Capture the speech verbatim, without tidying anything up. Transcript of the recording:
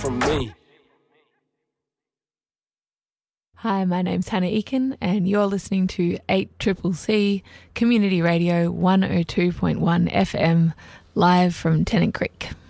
from me. Hi, my name's Hannah Eakin and you're listening to eight C C C Community Radio one oh two point one F M live from Tennant Creek.